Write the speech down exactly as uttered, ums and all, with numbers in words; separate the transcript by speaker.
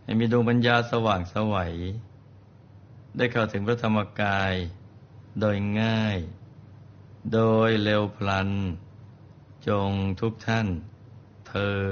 Speaker 1: ให้มีดวงปัญญาสว่างไสวได้เข้าถึงพระธรรมกายโดยง่ายโดยเร็วพลันจงทุกท่านเทอญ